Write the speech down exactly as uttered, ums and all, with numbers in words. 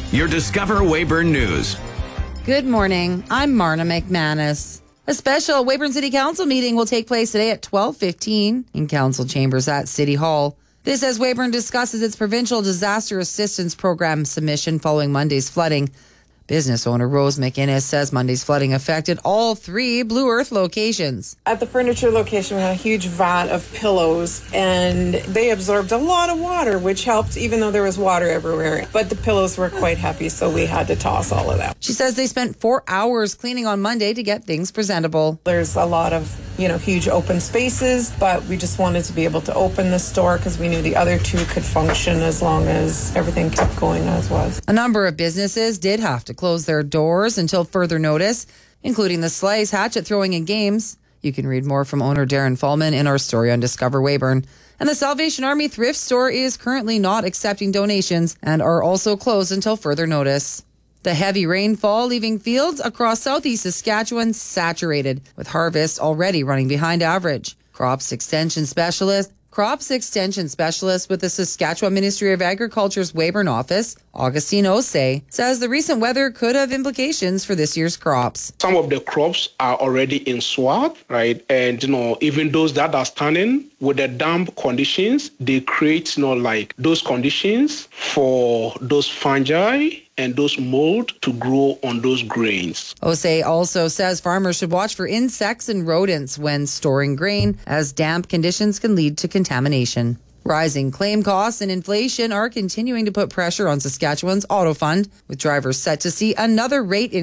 your Discover Weyburn News. Good morning. I'm Marna McManus. A special Weyburn City Council meeting will take place today at twelve fifteen in Council Chambers at City Hall. This as Weyburn discusses its provincial disaster assistance program submission following Monday's flooding. Business owner Rose McInnes says Monday's flooding affected all three Blue Earth locations. At the furniture location, we had a huge vat of pillows, and they absorbed a lot of water, which helped even though there was water everywhere. But the pillows were quite heavy, so we had to toss all of that. She says they spent four hours cleaning on Monday to get things presentable. There's a lot of, you know, huge open spaces, but we just wanted to be able to open the store because we knew the other two could function as long as everything kept going as was. A number of businesses did have to close their doors until further notice, including the Slice Hatchet Throwing and Games. You can read more from owner Darren Fallman in our story on Discover Weyburn. And the Salvation Army thrift store is currently not accepting donations and are also closed until further notice. The heavy rainfall leaving fields across southeast Saskatchewan saturated, with harvest already running behind average. Crops Extension Specialist Crops Extension Specialist with the Saskatchewan Ministry of Agriculture's Weyburn office, Augustine Osei, says the recent weather could have implications for this year's crops. Some of the crops are already in sward, right? And, you know, even those that are standing with the damp conditions, they create, you know, like those conditions for those fungi and those mold to grow on those grains. Osei also says farmers should watch for insects and rodents when storing grain, as damp conditions can lead to contamination. Rising claim costs and inflation are continuing to put pressure on Saskatchewan's auto fund, with drivers set to see another rate increase